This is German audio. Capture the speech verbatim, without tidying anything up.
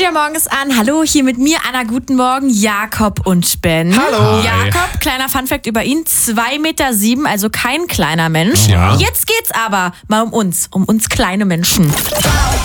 Energy am Morgen ist an. Hallo, hier mit mir, Anna, guten Morgen, Jakob und Ben. Hallo. Jakob, kleiner Funfact über ihn, zwei Meter sieben, also kein kleiner Mensch. Ja. Jetzt geht's aber mal um uns, um uns kleine Menschen.